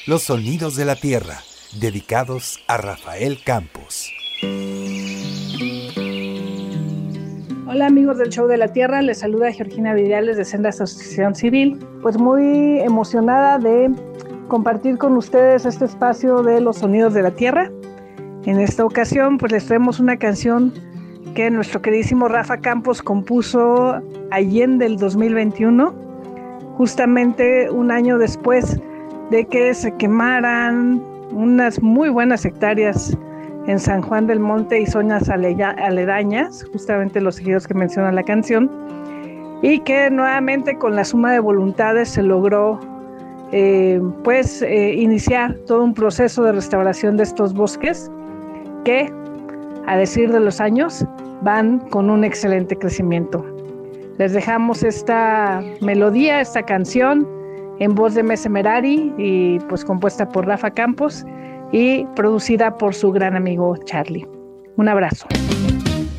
Los sonidos de la tierra, dedicados a Rafael Campos. Hola amigos del Show de la Tierra, les saluda Georgina Vidales de Senda Asociación Civil. Pues muy emocionada de compartir con ustedes este espacio de los sonidos de la tierra. En esta ocasión pues les traemos una canción que nuestro queridísimo Rafa Campos compuso allende el 2021, justamente un año después de que se quemaran unas muy buenas hectáreas en San Juan del Monte y zonas aledañas, justamente los ejidos que menciona la canción, y que nuevamente con la suma de voluntades se logró iniciar todo un proceso de restauración de estos bosques que, a decir de los años, van con un excelente crecimiento. Les dejamos esta melodía, esta canción en voz de Mese Merari y pues compuesta por Rafa Campos y producida por su gran amigo Charlie. Un abrazo.